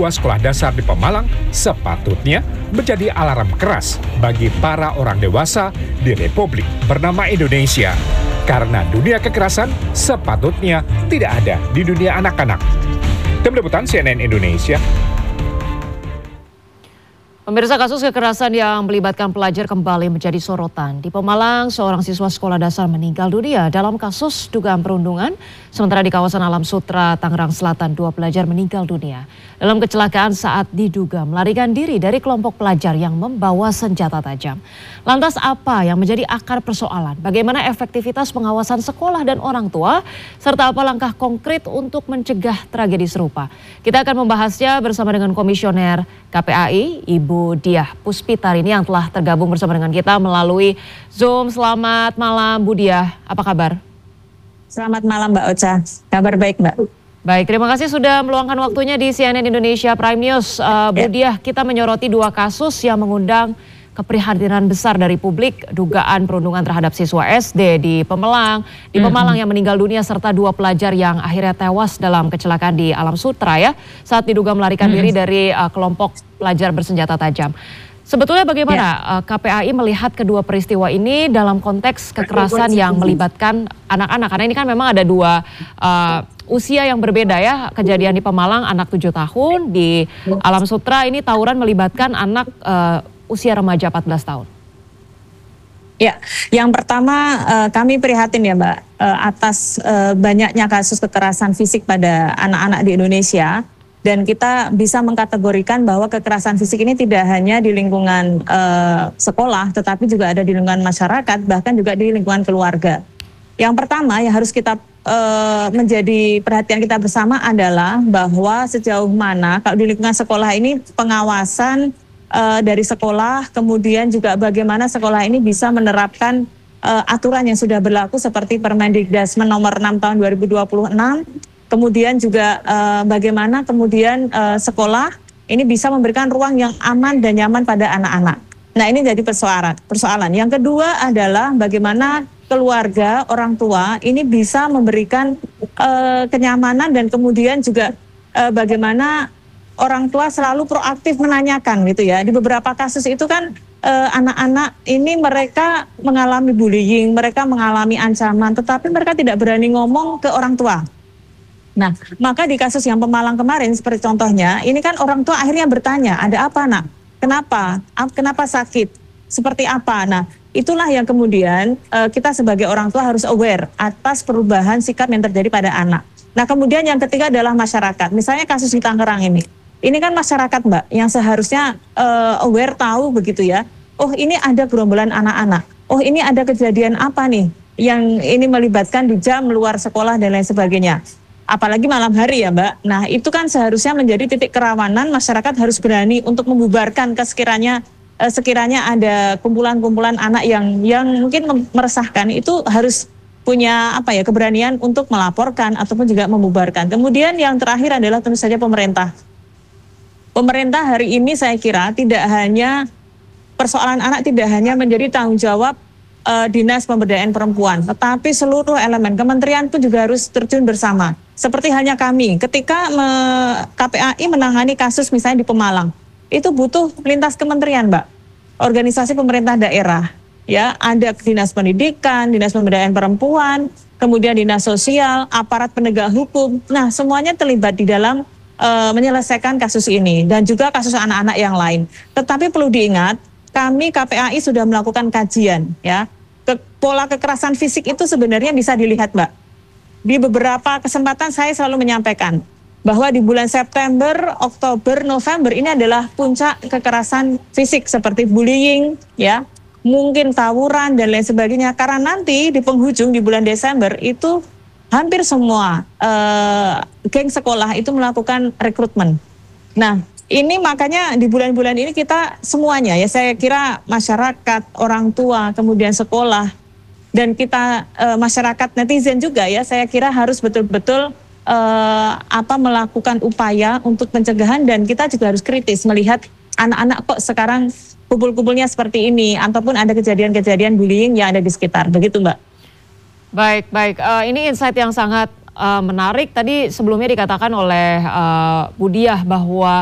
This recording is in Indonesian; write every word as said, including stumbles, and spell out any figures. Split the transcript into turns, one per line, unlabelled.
dua sekolah dasar di Pemalang sepatutnya menjadi alarm keras bagi para orang dewasa di Republik bernama Indonesia. Karena dunia kekerasan sepatutnya tidak ada di dunia anak-anak. Tim Liputan C N N Indonesia.
Pemirsa, kasus kekerasan yang melibatkan pelajar kembali menjadi sorotan. Di Pemalang, seorang siswa sekolah dasar meninggal dunia dalam kasus dugaan perundungan. Sementara di kawasan Alam Sutra, Tangerang Selatan, dua pelajar meninggal dunia dalam kecelakaan saat diduga melarikan diri dari kelompok pelajar yang membawa senjata tajam. Lantas apa yang menjadi akar persoalan? Bagaimana efektivitas pengawasan sekolah dan orang tua? Serta apa langkah konkret untuk mencegah tragedi serupa? Kita akan membahasnya bersama dengan Komisioner K P A I, Ibu Diah Puspitarini yang telah tergabung bersama dengan kita melalui Zoom. Selamat malam Bu Diah, apa kabar?
Selamat malam Mbak Ocha, kabar baik Mbak.
Baik, terima kasih sudah meluangkan waktunya di C N N Indonesia Prime News. Uh, Bu Diah, kita menyoroti dua kasus yang mengundang keprihatinan besar dari publik, dugaan perundungan terhadap siswa S D di Pemalang, di Pemalang yang meninggal dunia serta dua pelajar yang akhirnya tewas dalam kecelakaan di Alam Sutra ya, saat diduga melarikan diri dari uh, kelompok pelajar bersenjata tajam. Sebetulnya bagaimana ya. uh, K P A I melihat kedua peristiwa ini dalam konteks kekerasan yang melibatkan anak-anak? Karena ini kan memang ada dua uh, usia yang berbeda ya. Kejadian di Pemalang anak tujuh tahun, di Alam Sutra ini tawuran melibatkan anak uh, usia remaja empat belas tahun.
Ya, yang pertama uh, kami prihatin ya Mbak uh, atas uh, banyaknya kasus kekerasan fisik pada anak-anak di Indonesia. Dan kita bisa mengkategorikan bahwa kekerasan fisik ini tidak hanya di lingkungan uh, sekolah, tetapi juga ada di lingkungan masyarakat, bahkan juga di lingkungan keluarga. Yang pertama yang harus kita uh, menjadi perhatian kita bersama adalah bahwa sejauh mana kalau di lingkungan sekolah ini pengawasan uh, dari sekolah, kemudian juga bagaimana sekolah ini bisa menerapkan uh, aturan yang sudah berlaku seperti Permendikbud nomor enam tahun dua ribu dua puluh enam. Kemudian juga uh, bagaimana kemudian uh, sekolah ini bisa memberikan ruang yang aman dan nyaman pada anak-anak. Nah ini jadi persoalan. Persoalan. Yang kedua adalah bagaimana keluarga, orang tua ini bisa memberikan uh, kenyamanan dan kemudian juga uh, bagaimana orang tua selalu proaktif menanyakan gitu ya. Di beberapa kasus itu kan uh, anak-anak ini mereka mengalami bullying, mereka mengalami ancaman, tetapi mereka tidak berani ngomong ke orang tua. Nah, maka di kasus yang Pemalang kemarin seperti contohnya, ini kan orang tua akhirnya bertanya, ada apa nak? Kenapa? Kenapa sakit? Seperti apa? Nah, itulah yang kemudian uh, kita sebagai orang tua harus aware atas perubahan sikap yang terjadi pada anak. Nah, kemudian yang ketiga adalah masyarakat. Misalnya kasus di Tangerang ini. Ini kan masyarakat Mbak, yang seharusnya uh, aware tahu begitu ya. Oh, ini ada gerombolan anak-anak. Oh, ini ada kejadian apa nih yang ini melibatkan di jam luar sekolah dan lain sebagainya. Apalagi malam hari ya Mbak. Nah itu kan seharusnya menjadi titik kerawanan, masyarakat harus berani untuk membubarkan sekiranya eh, sekiranya ada kumpulan-kumpulan anak yang yang mungkin meresahkan, itu harus punya apa ya keberanian untuk melaporkan ataupun juga membubarkan. Kemudian yang terakhir adalah tentu saja pemerintah. Pemerintah hari ini saya kira tidak hanya persoalan anak tidak hanya menjadi tanggung jawab uh, Dinas Pemberdayaan Perempuan, tetapi seluruh elemen kementerian pun juga harus terjun bersama. Seperti halnya kami, ketika me, K P A I menangani kasus misalnya di Pemalang, itu butuh lintas kementerian, Mbak. Organisasi pemerintah daerah, ya, ada Dinas Pendidikan, Dinas Pemberdayaan Perempuan, kemudian Dinas Sosial, aparat penegak hukum. Nah, semuanya terlibat di dalam uh, menyelesaikan kasus ini dan juga kasus anak-anak yang lain. Tetapi perlu diingat, kami K P A I sudah melakukan kajian, ya. Ke, pola kekerasan fisik itu sebenarnya bisa dilihat, Mbak. Di beberapa kesempatan saya selalu menyampaikan bahwa di bulan September, Oktober, November ini adalah puncak kekerasan fisik seperti bullying, ya, mungkin tawuran dan lain sebagainya. Karena nanti di penghujung di bulan Desember itu hampir semua uh, geng sekolah itu melakukan rekrutmen. Nah, ini makanya di bulan-bulan ini kita semuanya ya, saya kira masyarakat, orang tua, kemudian sekolah, dan kita e, masyarakat netizen juga ya, saya kira harus betul-betul e, apa melakukan upaya untuk pencegahan, dan kita juga harus kritis melihat anak-anak kok sekarang kumpul-kumpulnya seperti ini ataupun ada kejadian-kejadian bullying yang ada di sekitar, begitu Mbak.
Baik, baik. Uh, ini insight yang sangat uh, menarik. Tadi sebelumnya dikatakan oleh uh, Bu Diah bahwa